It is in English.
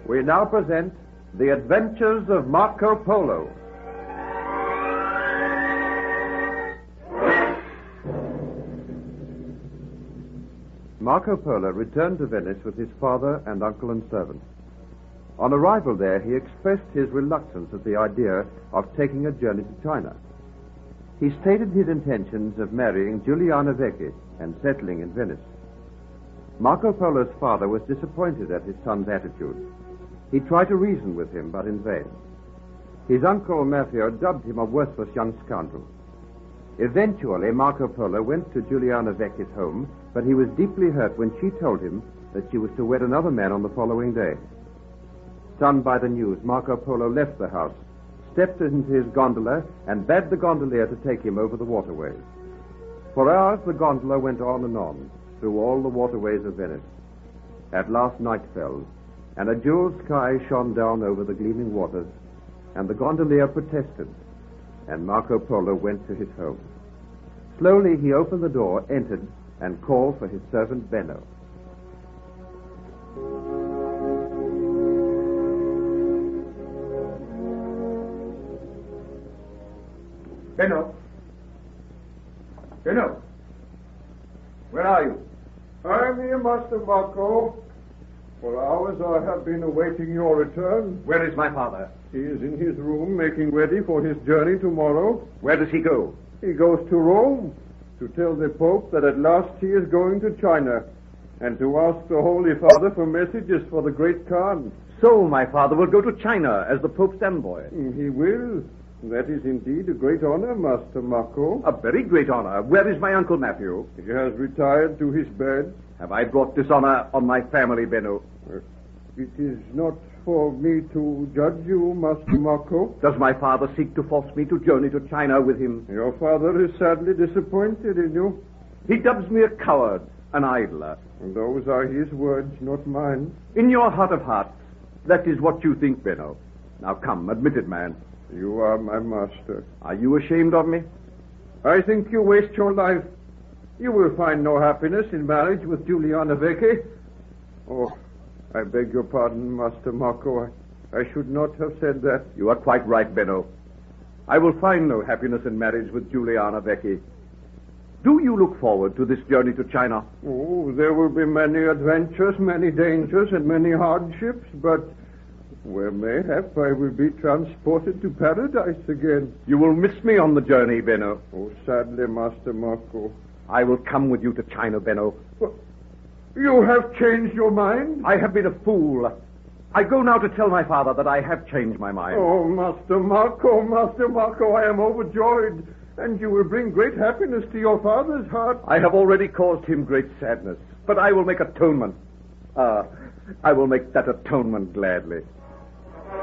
We now present The Adventures of Marco Polo. Marco Polo returned to Venice with his father and uncle and servants. On arrival there, he expressed his reluctance at the idea of taking a journey to China. He stated his intentions of marrying Giuliana Vecchi and settling in Venice. Marco Polo's father was disappointed at his son's attitude. He tried to reason with him, but in vain. His uncle Maffeo dubbed him a worthless young scoundrel. Eventually, Marco Polo went to Giuliana Vecchi's home, but he was deeply hurt when she told him that she was to wed another man on the following day. Stunned by the news, Marco Polo left the house, stepped into his gondola, and bade the gondolier to take him over the waterways. For hours, the gondola went on and on, through all the waterways of Venice. At last night fell, and a jeweled sky shone down over the gleaming waters, and the gondolier protested, and Marco Polo went to his home. Slowly he opened the door, entered, and called for his servant Benno. Benno? Benno? Where are you? I'm here, Master Marco. For hours I have been awaiting your return. Where is my father? He is in his room making ready for his journey tomorrow. Where does he go? He goes to Rome to tell the Pope that at last he is going to China and to ask the Holy Father for messages for the Great Khan. So my father will go to China as the Pope's envoy. He will. That is indeed a great honor, Master Marco. A very great honor. Where is my Uncle Matthew? He has retired to his bed. Have I brought dishonor on my family, Benno? It is not for me to judge you, Master Marco. Does my father seek to force me to journey to China with him? Your father is sadly disappointed in you. He dubs me a coward, an idler. And those are his words, not mine. In your heart of hearts, that is what you think, Benno. Now come, admit it, man. You are my master. Are you ashamed of me? I think you waste your life. You will find no happiness in marriage with Giuliana Vecchi. Oh, I beg your pardon, Master Marco. I should not have said that. You are quite right, Benno. I will find no happiness in marriage with Giuliana Vecchi. Do you look forward to this journey to China? Oh, there will be many adventures, many dangers, and many hardships, but... well, mayhap I will be transported to paradise again. You will miss me on the journey, Benno. Oh, sadly, Master Marco. I will come with you to China, Benno. Well, you have changed your mind? I have been a fool. I go now to tell my father that I have changed my mind. Oh, Master Marco, I am overjoyed. And you will bring great happiness to your father's heart. I have already caused him great sadness, but I will make atonement. I will make that atonement gladly.